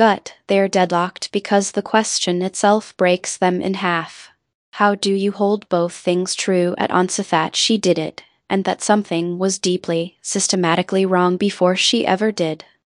gut, they're deadlocked because the question itself breaks them in half. How do you hold both things true at once that she did it, and that something was deeply, systematically wrong before she ever did?